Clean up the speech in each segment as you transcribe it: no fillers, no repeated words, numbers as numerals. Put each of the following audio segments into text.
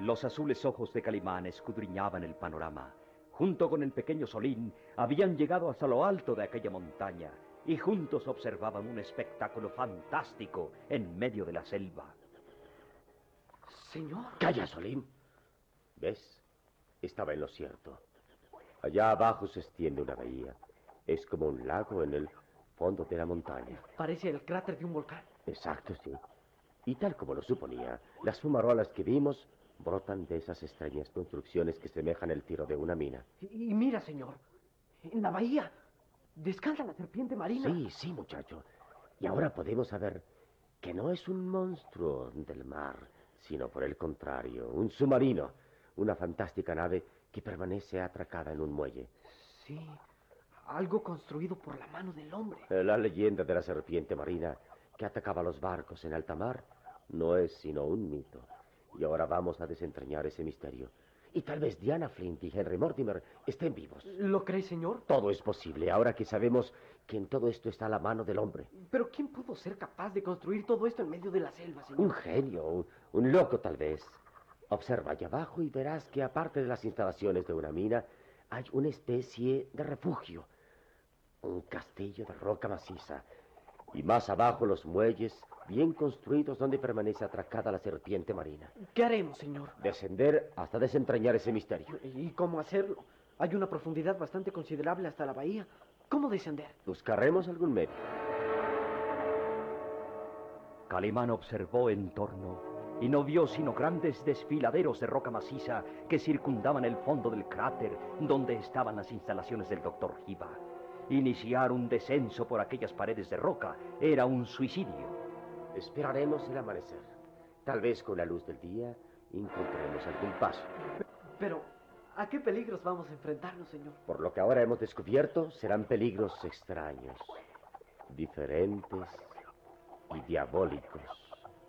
Los azules ojos de Calimán escudriñaban el panorama. Junto con el pequeño Solín habían llegado hasta lo alto de aquella montaña y juntos observaban un espectáculo fantástico en medio de la selva. Señor. Calla, Solín. ¿Ves? Estaba en lo cierto. Allá abajo se extiende una bahía. Es como un lago en el fondo de la montaña. Parece el cráter de un volcán. Exacto, sí. Y tal como lo suponía, las fumarolas que vimos brotan de esas extrañas construcciones que semejan el tiro de una mina. Y mira, señor, en la bahía descansa la serpiente marina. Sí, muchacho. Y ahora podemos saber que no es un monstruo del mar, sino por el contrario, un submarino, una fantástica nave que permanece atracada en un muelle. Sí, algo construido por la mano del hombre. La leyenda de la serpiente marina que atacaba los barcos en alta mar no es sino un mito. Y ahora vamos a desentrañar ese misterio. Y tal vez Diana Flint y Henry Mortimer estén vivos. ¿Lo cree, señor? Todo es posible, ahora que sabemos que en todo esto está la mano del hombre. Pero ¿quién pudo ser capaz de construir todo esto en medio de la selva, señor? Un genio, un loco tal vez. Observa allá abajo y verás que aparte de las instalaciones de una mina, hay una especie de refugio. Un castillo de roca maciza. Y más abajo los muelles bien construidos donde permanece atracada la serpiente marina. ¿Qué haremos, señor? Descender hasta desentrañar ese misterio. ¿Y cómo hacerlo? Hay una profundidad bastante considerable hasta la bahía. ¿Cómo descender? Buscaremos algún medio. Calimán observó en torno y no vio sino grandes desfiladeros de roca maciza que circundaban el fondo del cráter donde estaban las instalaciones del doctor Hiba. Iniciar un descenso por aquellas paredes de roca era un suicidio. Esperaremos el amanecer. Tal vez con la luz del día encontremos algún paso. Pero, ¿a qué peligros vamos a enfrentarnos, señor? Por lo que ahora hemos descubierto, serán peligros extraños, diferentes y diabólicos.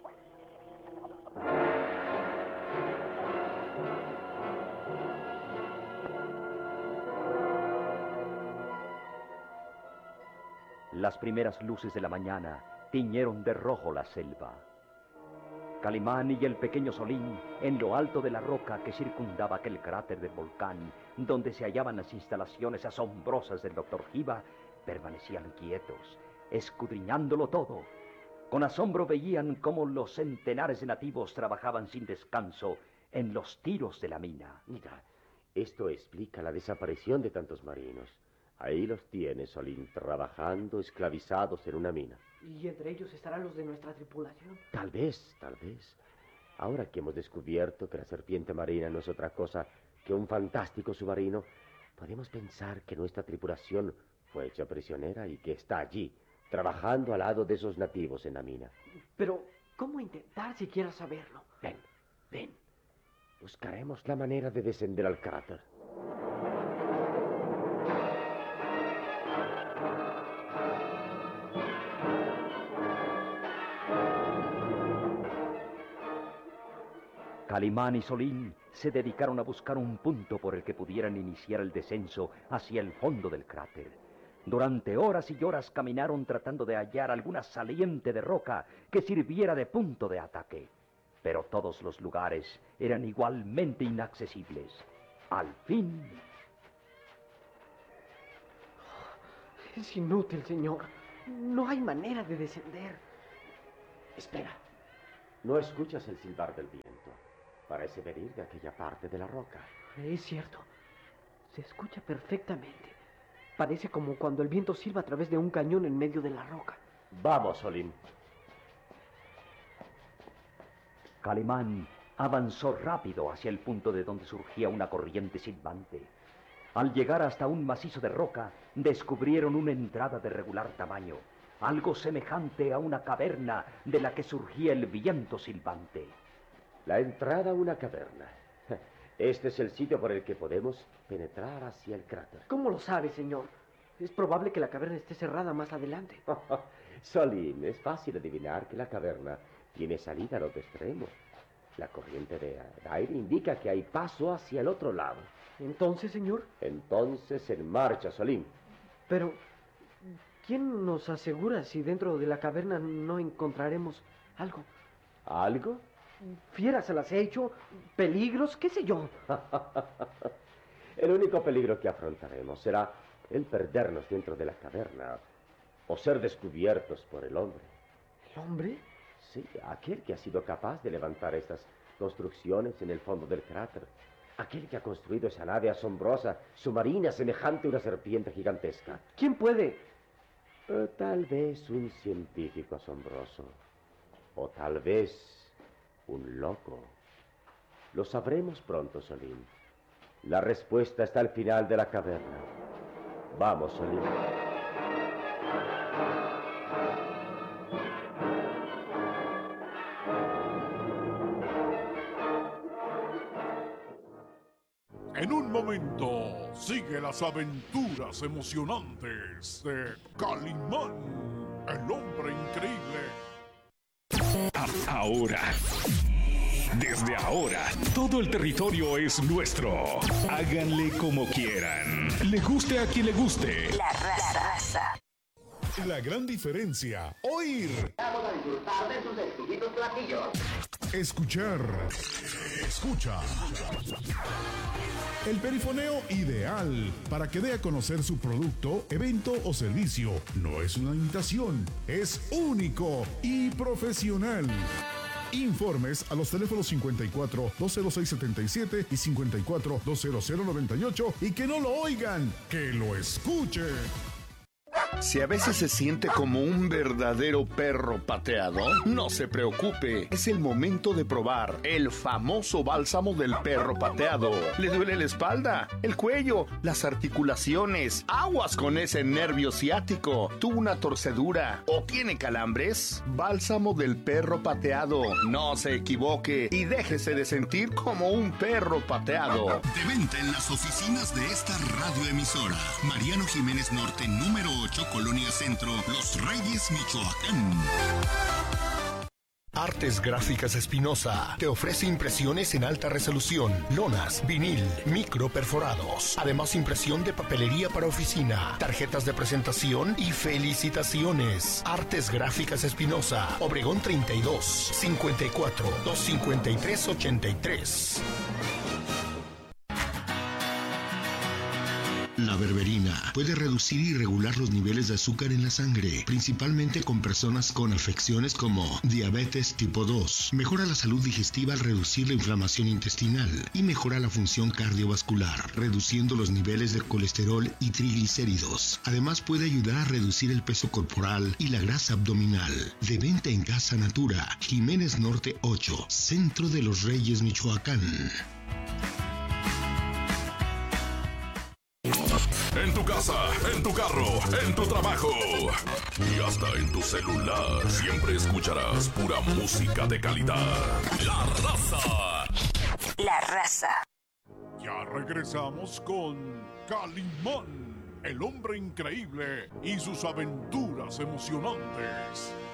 Las primeras luces de la mañana tiñeron de rojo la selva. Calimán y el pequeño Solín, en lo alto de la roca que circundaba aquel cráter del volcán, donde se hallaban las instalaciones asombrosas del doctor Hiba, permanecían quietos, escudriñándolo todo. Con asombro veían cómo los centenares de nativos trabajaban sin descanso en los tiros de la mina. Mira, esto explica la desaparición de tantos marinos. Ahí los tienes, Solín, trabajando esclavizados en una mina. ¿Y entre ellos estarán los de nuestra tripulación? Tal vez. Ahora que hemos descubierto que la serpiente marina no es otra cosa que un fantástico submarino, podemos pensar que nuestra tripulación fue hecha prisionera y que está allí, trabajando al lado de esos nativos en la mina. Pero, ¿cómo intentar siquiera saberlo? Ven. Buscaremos la manera de descender al cráter. Calimán y Solín se dedicaron a buscar un punto por el que pudieran iniciar el descenso hacia el fondo del cráter. Durante horas y horas caminaron tratando de hallar alguna saliente de roca que sirviera de punto de ataque. Pero todos los lugares eran igualmente inaccesibles. Al fin... Es inútil, señor. No hay manera de descender. Espera. ¿No escuchas el silbar del viento? Parece venir de aquella parte de la roca. Es cierto. Se escucha perfectamente. Parece como cuando el viento silba a través de un cañón en medio de la roca. Vamos, Solín. Calimán avanzó rápido hacia el punto de donde surgía una corriente silbante. Al llegar hasta un macizo de roca, descubrieron una entrada de regular tamaño, algo semejante a una caverna de la que surgía el viento silbante. La entrada a una caverna. Este es el sitio por el que podemos penetrar hacia el cráter. ¿Cómo lo sabe, señor? Es probable que la caverna esté cerrada más adelante. Solín, es fácil adivinar que la caverna tiene salida al otro extremo. La corriente de aire indica que hay paso hacia el otro lado. ¿Entonces, señor? Entonces, en marcha, Solín. Pero, ¿quién nos asegura si dentro de la caverna no encontraremos algo? ¿Algo? Fieras al acecho, peligros, qué sé yo. El único peligro que afrontaremos será el perdernos dentro de la caverna o ser descubiertos por el hombre. ¿El hombre? Sí, aquel que ha sido capaz de levantar estas construcciones en el fondo del cráter. Aquel que ha construido esa nave asombrosa, submarina, semejante a una serpiente gigantesca. ¿Quién puede? Tal vez un científico asombroso. O tal vez un loco. Lo sabremos pronto, Solín. La respuesta está al final de la caverna. Vamos, Solín. En un momento, sigue las aventuras emocionantes de Calimán, el hombre increíble. Desde ahora, todo el territorio es nuestro. Háganle como quieran. Le guste a quien le guste. La raza. La gran diferencia, oír. Vamos a disfrutar de sus exquisitos platillos. Escuchar. Escucha. El perifoneo ideal para que dé a conocer su producto, evento o servicio. No es una imitación, es único y profesional. Informes a los teléfonos 54 206 77 y 54 200 98 y que no lo oigan, que lo escuchen. Si a veces se siente como un verdadero perro pateado, no se preocupe. Es el momento de probar el famoso bálsamo del perro pateado. ¿Le duele la espalda, el cuello, las articulaciones? Aguas con ese nervio ciático. ¿Tuvo una torcedura o tiene calambres? Bálsamo del perro pateado. No se equivoque y déjese de sentir como un perro pateado. De venta en las oficinas de esta radioemisora. Mariano Jiménez Norte, número 8, Colonia Centro, Los Reyes, Michoacán. Artes Gráficas Espinosa te ofrece impresiones en alta resolución, lonas, vinil, micro perforados. Además, impresión de papelería para oficina, tarjetas de presentación y felicitaciones. Artes Gráficas Espinosa, Obregón 32, 54 253 83. La berberina puede reducir y regular los niveles de azúcar en la sangre, principalmente con personas con afecciones como diabetes tipo 2. Mejora la salud digestiva al reducir la inflamación intestinal y mejora la función cardiovascular, reduciendo los niveles de colesterol y triglicéridos. Además puede ayudar a reducir el peso corporal y la grasa abdominal. De venta en Casa Natura, Jiménez Norte 8, Centro de los Reyes, Michoacán. En tu casa, en tu carro, en tu trabajo y hasta en tu celular. Siempre escucharás pura música de calidad. La Raza. La Raza. Ya regresamos con Calimán, el hombre increíble y sus aventuras emocionantes.